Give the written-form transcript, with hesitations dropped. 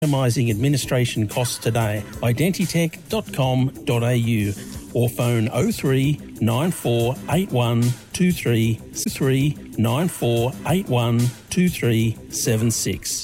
Minimising administration costs today. Identitech.com.au or phone 03 9481 23 9481 2376.